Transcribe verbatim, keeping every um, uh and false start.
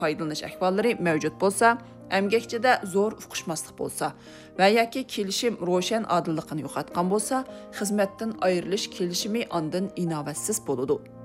foydalanish ahvollari mavjud bo'lsa, emgakchida zo'r uqishmaslik bo'lsa va yoki kelishim ro'shan odilligini yo'qotgan bo'lsa, xizmatdan ayrilish kelishimi ondan inovatsiz bo'ladi.